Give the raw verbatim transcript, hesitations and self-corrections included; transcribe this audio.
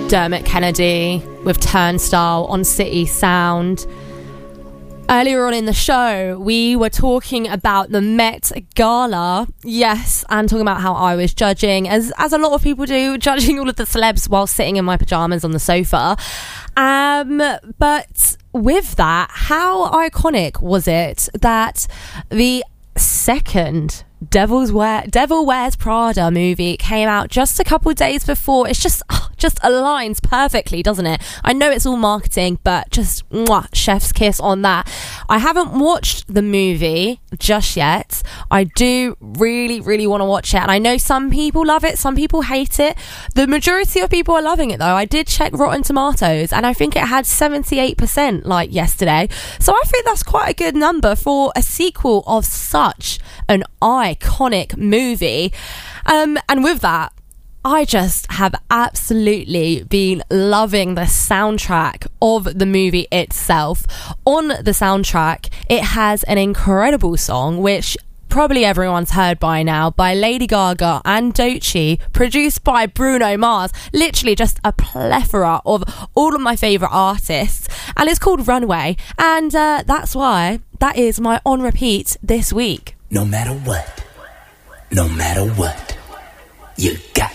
Dermot Kennedy with Turnstile on City Sound. Earlier on in the show, we were talking about the Met Gala, yes, and talking about how I was judging, as as a lot of people do, judging all of the celebs while sitting in my pyjamas on the sofa. Um, but with that, how iconic was it that the second Devil's Wear, Devil Wears Prada movie came out just a couple of days before? It's just oh, just aligns perfectly, doesn't it? I know it's all marketing, but just mwah, chef's kiss on that. I haven't watched the movie just yet. I do really, really want to watch it, and I know some people love it, some people hate it. The majority of people are loving it, though. I did check Rotten Tomatoes, and I think it had seventy-eight percent like yesterday. So I think that's quite a good number for a sequel of such an iconic movie. Um, and with that, I just have absolutely been loving the soundtrack of the movie itself. On the soundtrack, it has an incredible song, which probably everyone's heard by now, by Lady Gaga and Doechii, produced by Bruno Mars. Literally just a plethora of all of my favourite artists. And it's called Runway. And uh, that's why that is my on repeat this week. No matter what, no matter what, you got